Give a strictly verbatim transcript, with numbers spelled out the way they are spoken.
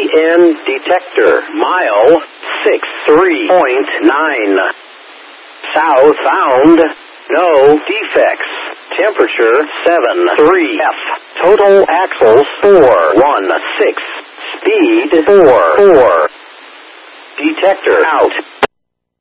N detector. Mile six three point nine. Southbound. No defects. Temperature seven three F. Total axles four one six. Speed four four. Detector out.